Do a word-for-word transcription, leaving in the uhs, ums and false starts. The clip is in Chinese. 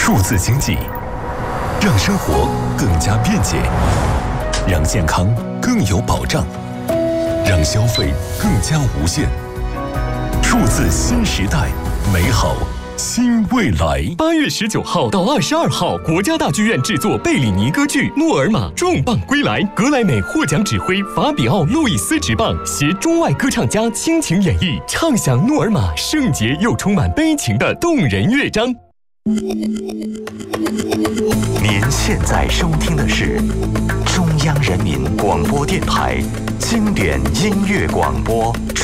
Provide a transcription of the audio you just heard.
数字经济，让生活更加便捷，让健康更有保障，让消费更加无限。数字新时代，美好新未来。 八月十九号到二十二号，国家大剧院制作贝里尼歌剧《诺尔玛》重磅归来，格莱美获奖指挥法比奥·路易斯执棒，携中外歌唱家倾情演绎，唱响诺尔玛圣洁又充满悲情的动人乐章。 您现在收听的是中央人民广播电台经典音乐广播。